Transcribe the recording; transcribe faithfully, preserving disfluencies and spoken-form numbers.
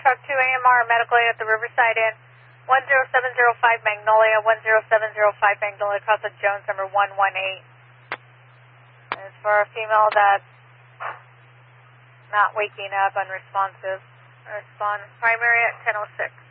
truck two A M R, medical aid at the Riverside Inn, one zero seven zero five Magnolia, one zero seven zero five Magnolia, Casa Jones, number one one eight. And it's for a female that's not waking up, unresponsive. Respond primary at ten oh six.